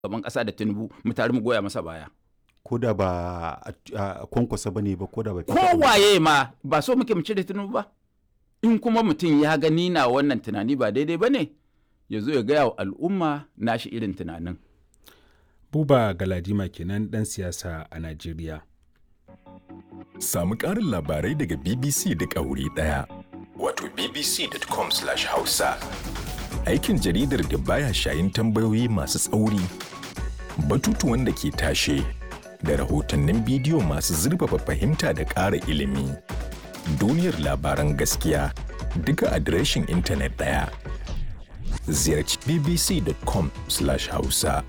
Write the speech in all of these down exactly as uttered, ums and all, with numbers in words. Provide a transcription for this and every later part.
gaban ƙasa da Tinubu mu tare mu goya masa baya. Ko da ba a kwankwasa ba ne ba ko da ba kowaye ma ba so muke mu cire Tinubu ba. In kuma mutum ya gani na wannan tunani ba daidai ba ne ya zo ya gaya wa al'umma nashi irin tunanin. Buba Galadima kenan ɗan siyasa a Najeriya. Samu ƙarin labarai daga B B C da ƙauri ɗaya. Wato b b c dot com slash hausa. Aikin jaridar da baya shayin tambayoyi masu tsauri, batutuwan da ke tashe, da rahotannin bidiyo masu zurfafa fahimta da ƙara ilimi. Duniyar labaran gaskiya duka adireshin intanet ɗaya. Ziyarci b b c dot com slash hausa.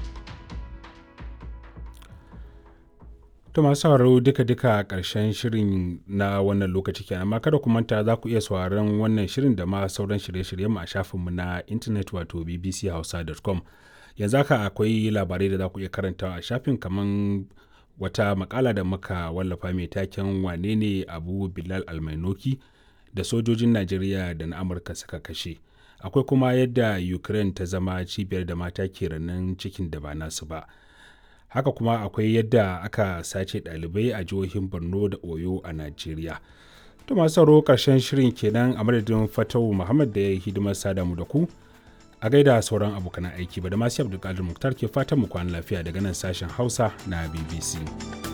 To masu sauraro duka-duka ƙarshen shirin na wannan lokaci kenan, amma kada ku manta za ku iya sauraron wannan shirin da ma sauran shirye-shiryenmu a shafinmu na intanet wato b b c hausa dot com. Yanzu haka akwai labarai da za ku iya karantawa a shafin, kamar wata makala da muka wallafa mai taken wane ne Abu Bilal Almainoki da sojojin Najeriya da na Amurka suka kashe. Akwai kuma yadda Ukraine ta zama cibiyar da mata ke ranan cikin da ba nasu ba. Haka kuma akwai yadda aka sace ɗalibai a jihohin Borno da Oyo a Najeriya. To masu sauraro ƙarshen shirin kenan, a madadin Fatawu Muhammad da ya yi hidimar sada mu da ku. A gaida sauran abokan aiki ba da masu Abdulkadir Muktar ke fatan mu kwana lafiya daga nan sashen Hausa na B B C.